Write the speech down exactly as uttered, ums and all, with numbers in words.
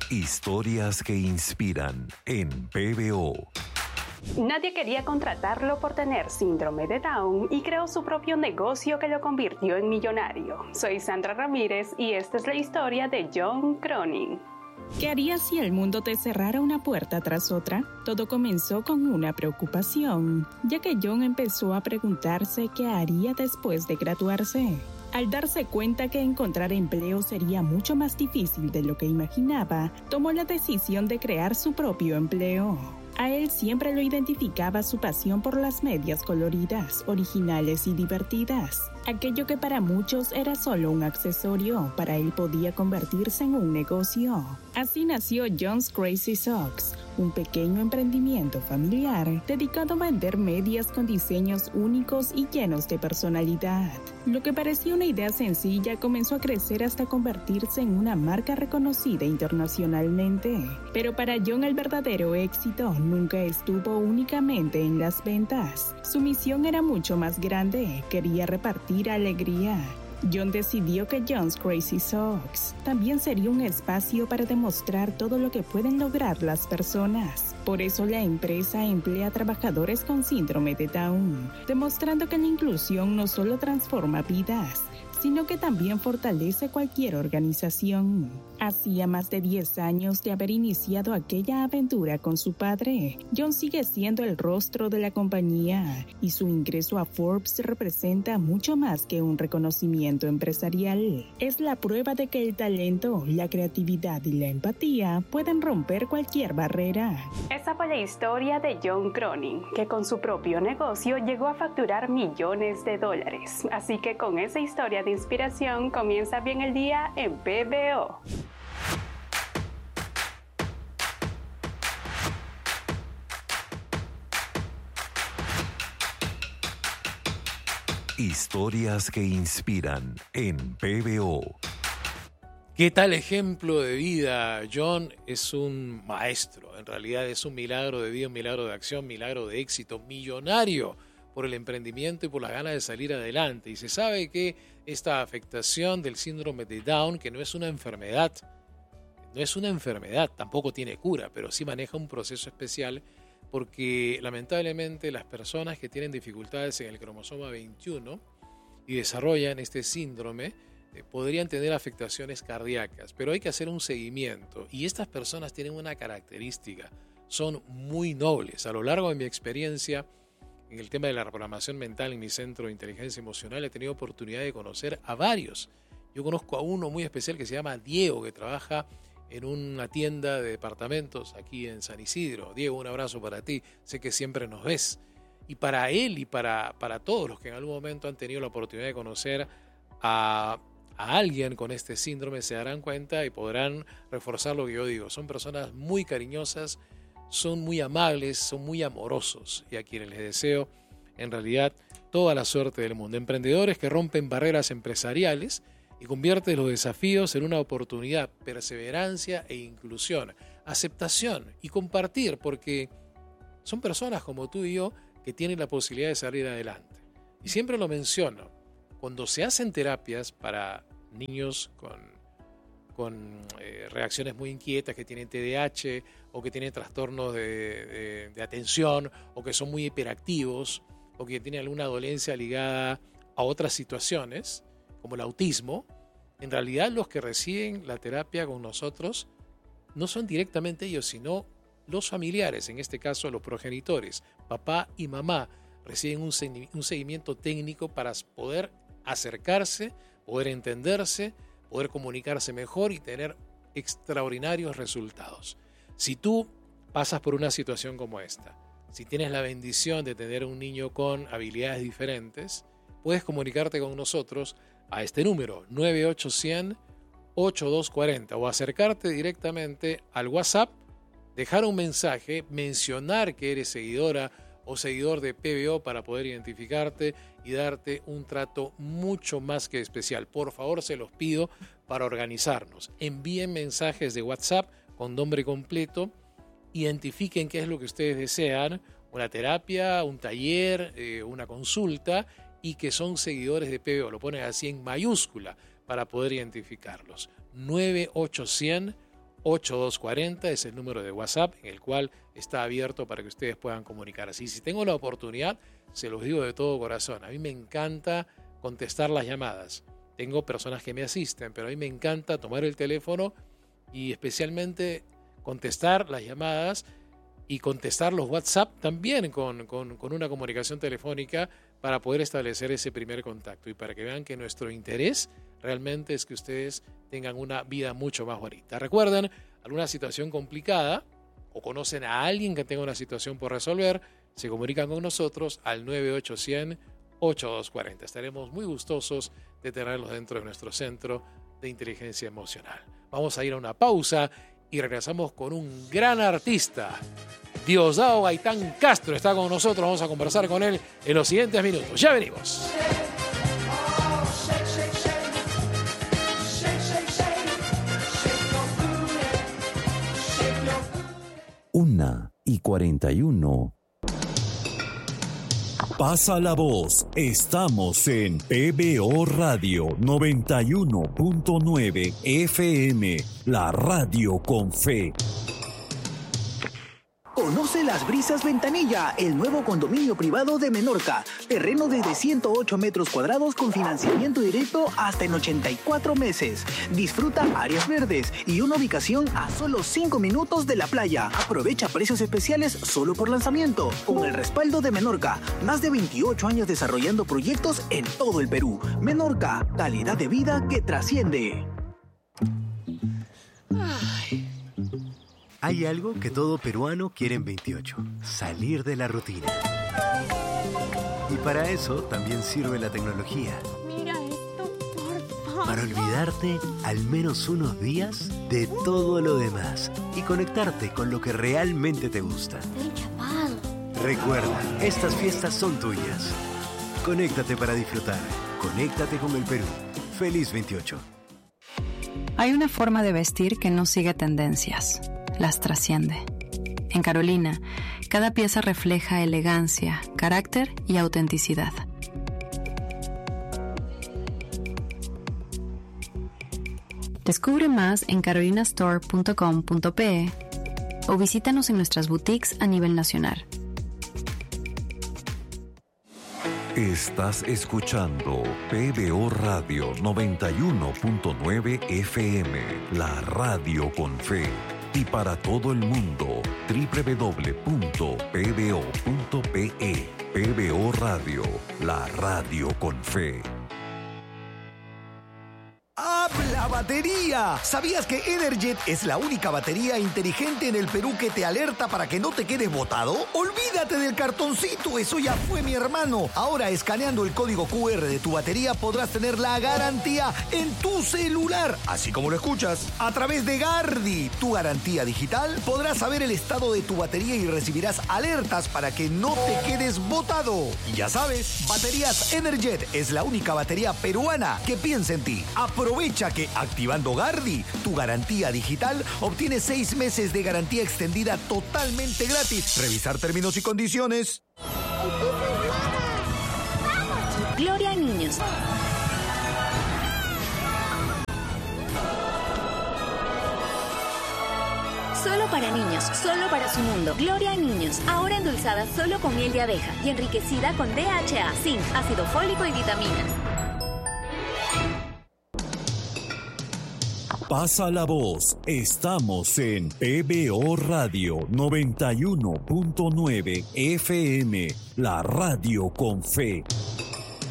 Historias que inspiran en P B O. Nadie quería contratarlo por tener síndrome de Down y creó su propio negocio que lo convirtió en millonario. Soy Sandra Ramírez y esta es la historia de John Cronin. ¿Qué harías si el mundo te cerrara una puerta tras otra? Todo comenzó con una preocupación, ya que John empezó a preguntarse qué haría después de graduarse. Al darse cuenta que encontrar empleo sería mucho más difícil de lo que imaginaba, tomó la decisión de crear su propio empleo. A él siempre lo identificaba su pasión por las medias coloridas, originales y divertidas. Aquello que para muchos era solo un accesorio, para él podía convertirse en un negocio. Así nació John's Crazy Socks, un pequeño emprendimiento familiar dedicado a vender medias con diseños únicos y llenos de personalidad. Lo que parecía una idea sencilla comenzó a crecer hasta convertirse en una marca reconocida internacionalmente. Pero para John el verdadero éxito nunca estuvo únicamente en las ventas. Su misión era mucho más grande, quería repartir alegría. John decidió que John's Crazy Socks también sería un espacio para demostrar todo lo que pueden lograr las personas. Por eso la empresa emplea trabajadores con síndrome de Down, demostrando que la inclusión no solo transforma vidas, sino que también fortalece cualquier organización. Hacía más de diez años de haber iniciado aquella aventura con su padre. John sigue siendo el rostro de la compañía y su ingreso a Forbes representa mucho más que un reconocimiento empresarial. Es la prueba de que el talento, la creatividad y la empatía pueden romper cualquier barrera. Esa fue la historia de John Cronin, que con su propio negocio llegó a facturar millones de dólares. Así que con esa historia de inspiración comienza bien el día en P B O. Historias que inspiran en P B O. ¿Qué tal ejemplo de vida? John es un maestro, en realidad es un milagro de vida, un milagro de acción, milagro de éxito, millonario por el emprendimiento y por las ganas de salir adelante. Y se sabe que esta afectación del síndrome de Down, que no es una enfermedad, no es una enfermedad, tampoco tiene cura, pero sí maneja un proceso especial porque lamentablemente las personas que tienen dificultades en el cromosoma veintiuno y desarrollan este síndrome eh, podrían tener afectaciones cardíacas, pero hay que hacer un seguimiento y estas personas tienen una característica, son muy nobles. A lo largo de mi experiencia en el tema de la reprogramación mental en mi centro de inteligencia emocional he tenido oportunidad de conocer a varios. Yo conozco a uno muy especial que se llama Diego, que trabaja en una tienda de departamentos aquí en San Isidro. Diego, un abrazo para ti, sé que siempre nos ves. Y para él y para, para todos los que en algún momento han tenido la oportunidad de conocer a, a alguien con este síndrome, se darán cuenta y podrán reforzar lo que yo digo. Son personas muy cariñosas, son muy amables, son muy amorosos y a quienes les deseo en realidad toda la suerte del mundo. Emprendedores que rompen barreras empresariales y convierte los desafíos en una oportunidad, perseverancia e inclusión, aceptación y compartir, porque son personas como tú y yo que tienen la posibilidad de salir adelante. Y siempre lo menciono, cuando se hacen terapias para niños con, con eh, reacciones muy inquietas, que tienen T D A H o que tienen trastornos de, de, de atención o que son muy hiperactivos o que tienen alguna dolencia ligada a otras situaciones, como el autismo, en realidad los que reciben la terapia con nosotros no son directamente ellos, sino los familiares, en este caso los progenitores, papá y mamá, reciben un, un seguimiento técnico para poder acercarse, poder entenderse, poder comunicarse mejor y tener extraordinarios resultados. Si tú pasas por una situación como esta, si tienes la bendición de tener un niño con habilidades diferentes, puedes comunicarte con nosotros a este número nueve ocho cero cero, ocho dos cuatro cero o acercarte directamente al WhatsApp, dejar un mensaje, mencionar que eres seguidora o seguidor de P B O para poder identificarte y darte un trato mucho más que especial. Por favor, se los pido para organizarnos. Envíen mensajes de WhatsApp con nombre completo, identifiquen qué es lo que ustedes desean, una terapia, un taller, eh, una consulta, y que son seguidores de P B O. Lo ponen así en mayúscula para poder identificarlos. nueve ocho cero cero, ocho dos cuatro cero es el número de WhatsApp en el cual está abierto para que ustedes puedan comunicarse. Y si tengo la oportunidad, se los digo de todo corazón, a mí me encanta contestar las llamadas. Tengo personas que me asisten, pero a mí me encanta tomar el teléfono y especialmente contestar las llamadas y contestar los WhatsApp también con, con, con una comunicación telefónica para poder establecer ese primer contacto y para que vean que nuestro interés realmente es que ustedes tengan una vida mucho más bonita. Recuerden, alguna situación complicada o conocen a alguien que tenga una situación por resolver, se comunican con nosotros al nueve ocho cero cero ocho dos cuatro cero. Estaremos muy gustosos de tenerlos dentro de nuestro centro de inteligencia emocional. Vamos a ir a una pausa y regresamos con un gran artista. Diosdado Gaitán Castro está con nosotros. Vamos a conversar con él en los siguientes minutos. Ya venimos. Una y cuarenta y uno. Pasa la voz. Estamos en P B O Radio noventa y uno punto nueve F M, la radio con fe. Conoce Las Brisas Ventanilla, el nuevo condominio privado de Menorca. Terreno desde ciento ocho metros cuadrados con financiamiento directo hasta en ochenta y cuatro meses. Disfruta áreas verdes y una ubicación a solo cinco minutos de la playa. Aprovecha precios especiales solo por lanzamiento. Con el respaldo de Menorca, más de veintiocho años desarrollando proyectos en todo el Perú. Menorca, calidad de vida que trasciende. Ay. Hay algo que todo peruano quiere en veintiocho, salir de la rutina. Y para eso también sirve la tecnología. Mira esto, por favor. Para olvidarte al menos unos días de todo lo demás y conectarte con lo que realmente te gusta. Estoy chapado. Recuerda, estas fiestas son tuyas. Conéctate para disfrutar. Conéctate con el Perú. Feliz veintiocho. Hay una forma de vestir que no sigue tendencias. Las trasciende. En Carolina, cada pieza refleja elegancia, carácter y autenticidad. Descubre más en carolina store punto com punto pe o visítanos en nuestras boutiques a nivel nacional. Estás escuchando P B O Radio noventa y uno punto nueve F M, la radio con fe. Y para todo el mundo, doble u doble u doble u punto p b o punto p e. P B O Radio, la radio con fe. ¡Habla batería! ¿Sabías que Energet es la única batería inteligente en el Perú que te alerta para que no te quedes botado? ¡Olvídate del cartoncito! ¡Eso ya fue, mi hermano! Ahora, escaneando el código cu erre de tu batería, podrás tener la garantía en tu celular. Así como lo escuchas. A través de Gardi, tu garantía digital, podrás saber el estado de tu batería y recibirás alertas para que no te quedes botado. Y ya sabes, Baterías Energet es la única batería peruana que piensa en ti. Aprovecha que activando Gardi, tu garantía digital, obtienes seis meses de garantía extendida totalmente gratis. Revisar términos y condiciones. Gloria a niños. Solo para niños, solo para su mundo. Gloria a niños, ahora endulzada solo con miel de abeja y enriquecida con D H A, zinc, ácido fólico y vitaminas. Pasa la voz. Estamos en P B O Radio noventa y uno punto nueve F M, la radio con fe.